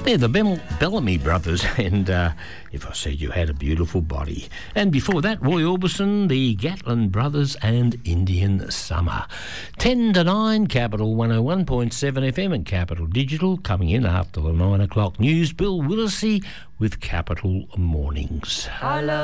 They're the Bellamy Brothers, and If I Said You Had a Beautiful Body. And before that, Roy Orbison, the Gatlin Brothers and Indian Summer. 10 to 9, Capital 101.7 FM and Capital Digital. Coming in after the 9 o'clock news, Bill Willesee with Capital Mornings. I love